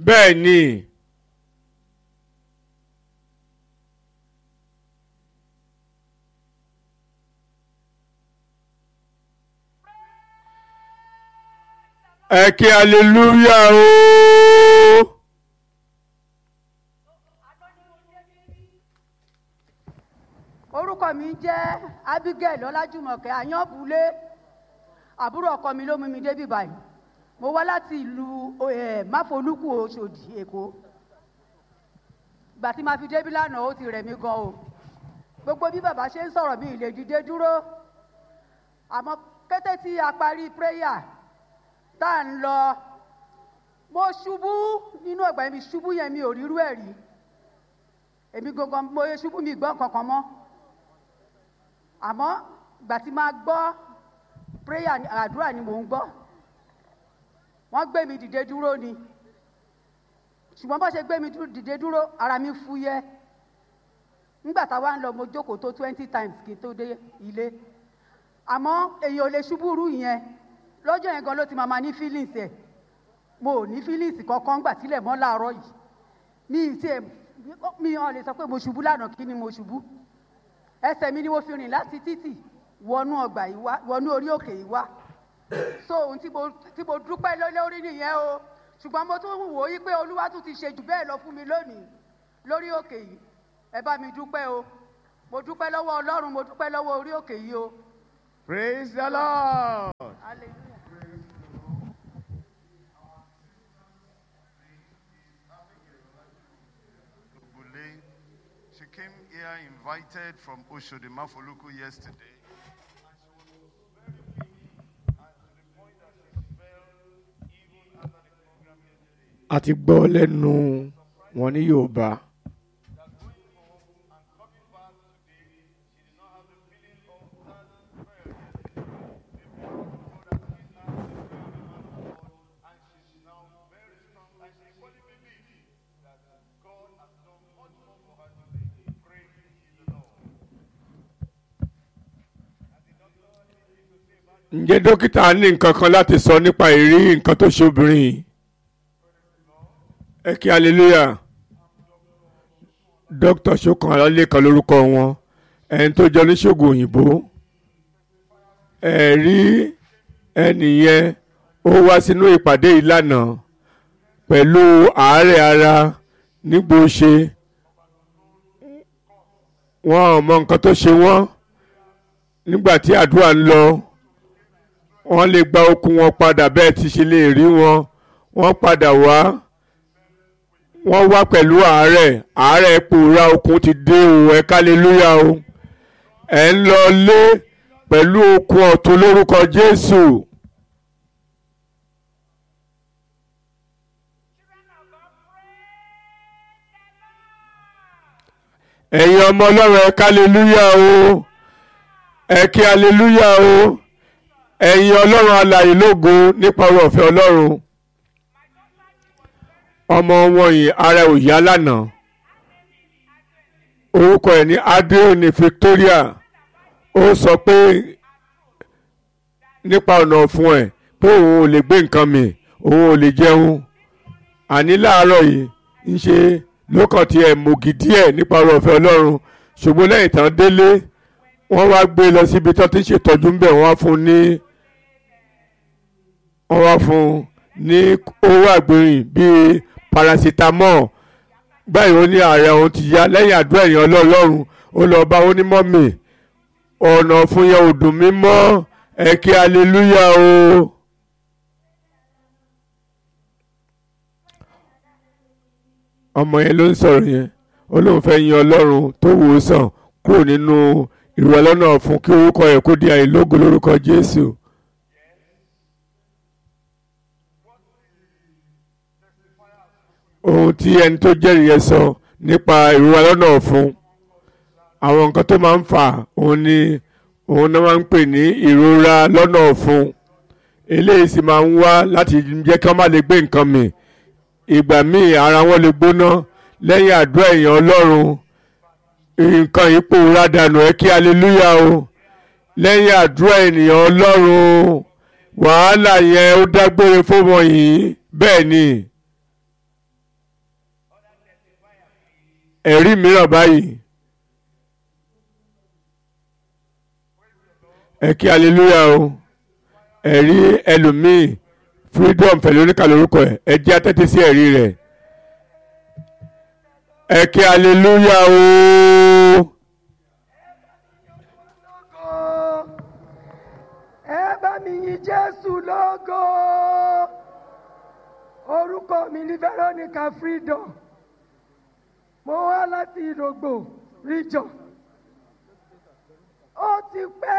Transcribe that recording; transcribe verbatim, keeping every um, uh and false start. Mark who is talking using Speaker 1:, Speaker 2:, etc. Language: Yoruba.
Speaker 1: bẹ́ẹ̀ ni. ẹ kí hallelujah o.
Speaker 2: orúkọ mi jẹ́ Abigail Ọlájùmọ̀kẹ́ Àyànbùlé, àbúrò ọkọ mi ló mú mi débi báyìí. Mo wá láti ìlú Máfolúkù Òṣòdì Èkó. Ìgbà tí màá fi débi lánàá ó ti rẹ̀ mí gan o. Gbogbo bí bàbá ṣe ń sọ̀rọ̀ mi lè dìde dúró. Àmọ́ kété tí a parí prayer tá à ń lọ, mo ṣubú nínú ọgbà mi. Ṣubú yẹn mi ò rírú ẹ̀ rí. Èmi gangan mo yẹ ṣubú mi gbọ́ kankan mọ́. Àmọ́ ìgbà tí máa gbọ́ prayer àdúrà ni mò ń gbọ́. Wọ́n gbé mi dìde dúró ni. Ṣùgbọ́n bó ṣe gbé mi dìde dúró, ara mi fúyẹ́. Nígbà táwa ń lọ mo jókòó tó twenty times kí n tó dé ilé. Àmọ́ èyàn ò lè ṣubú rú ìyẹn. Lọ́jọ́ yẹn gan ló ti máa ma ní feelings ẹ̀. Mo ò ní feelings kankan gbà sílẹ̀ mọ́ láàárọ̀ yìí. Mi ì tiẹ̀ mi ò lè sọ pé mo ṣubú lánàá. Kí ni mo ṣubú? Ẹsẹ̀ mi ni mo fi rìn láti títì wọnú ọgbà yìí wá, wọnú orí òkè yìí wá. So ohun tí mo tí mo dúpẹ́ lórí nìyẹn o. Ṣùgbọ́n mo tún wò ó yí pé Olúwa tún ti ṣe jù bẹ́ẹ̀ lọ fún mi lónìí lórí òkè yìí. Ẹ bá mi dúpẹ́ o. Mo dúpẹ́ lọ́wọ́ Ọlọ́run, mo dúpẹ́ lọ́wọ́ orí òkè yìí o.
Speaker 1: Praise the Lord.
Speaker 2: Hallelujah.
Speaker 3: She came here invited from Oshodi Máfolúkù yesterday.
Speaker 1: a ti gbọ́ lẹ́nu wọn ní Yorùbá. ǹjẹ́ dókítà ní nǹkan kan láti sọ nípa ìrírí nǹkan tó ṣe obìnrin yìí? ẹ kí hallelujah. dókítà Ṣókan Ọlálékan lórúkọ wọn, ẹni tó jẹ́ oníṣègùn òyìnbó. ẹ̀rí ẹnìyẹn ó wá sínú ìpàdé ìlànà pẹ̀lú àárẹ̀ ara nígbò ṣe. wọn ò mọ nǹkan tó ṣe wọ́n. nígbà tí àdúrà ń lọ, wọ́n lè gba okun wọn padà bẹ́ẹ̀ ti ṣe lè rí wọn. wọ́n padà wá. wọ́n wá pẹ̀lú àárẹ̀ àárẹ̀ pòórá, okun ti dé o. ẹ hallelujah o. ẹ̀ ń lọ lé pẹ̀lú okun ọ̀tun lórúkọ Jésù. ẹ̀yin ọmọ Ọlọ́run ẹ hallelujah o. ẹ kí hallelujah o. ẹ̀yin Ọlọ́run alààyè lógo nípa ọrọ̀ ọ̀fẹ́ Ọlọ́run. ọmọ wọn yìí ara ò yá lánàá. orúkọ ẹ̀ ní Adéòní Victoria. ó sọ pé nípa ọ̀nà ọ̀fun ẹ̀ pé òun ò lè gbé nǹkan mì, òun ò lè jẹun. àní láàárọ̀ yìí ń ṣe lókàn tí ẹ̀ mògì díẹ̀ nípa ọrọ̀ ọ̀fẹ́ Ọlọ́run. ṣùgbọ́n lẹ́yìn tán délé, wọ́n wá gbé lọ síbi tó ti ń ṣètọ́jú ń bẹ̀. wọ́n wá fún ní wọ́n wá fún ní owó àgbèrìn bíi paracetamol. báyìí ó ní ààrẹ òun ti yá. lẹ́yìn àdúrà èèyàn Ọlọ́run ó lọ bá ó ní mọ́mì, ọ̀nà fún yẹn ò dùn mí mọ́. ẹ kí hallelujah o. ọmọ yẹn ló ń sọ̀rọ̀ yẹn. ó lóun fẹ́ yin Ọlọ́run tó wò ó sàn kúrò nínú ìrora lọ́nà fún kí orúkọ ẹ̀ kó di àìlógo lórúkọ Jésù. ohun tí ẹni tó jẹ́rìí ẹ sọ nípa ìrora lọ́nà fún, àwọn nǹkan tó máa ń fà òun ni òun náà máa ń pè ní ìrora lọ́nà fún. eléyìí sì máa ń wá láti jẹ́ kí wọ́n má lè gbé nǹkan mì. ìgbà míì ara wọn lè gbóná. lẹ́yìn àdúrà èèyàn Ọlọ́run, nǹkan yìí pòórá dànù. ẹ kí hallelujah o. lẹ́yìn àdúrà ènìyàn Ọlọ́run, wàhálà yẹn ó dágbére fún wọn yìí. bẹ́ẹ̀ ni ẹ̀rí mìíràn báyìí. ẹ kí hallelujah o. ẹ̀rí ẹlòmíì freedom pẹ̀lú oníkà lórúkọ ẹ̀ ẹ jẹ́ atẹ́tí sí ẹ̀rí rẹ̀. ẹ kí hallelujah o.
Speaker 4: ẹ bá mi yìn Jésù lógo. Orúkọ mi ni Veronica Freedom. Mo wá láti Ìrògbò region. Ó ti pẹ́.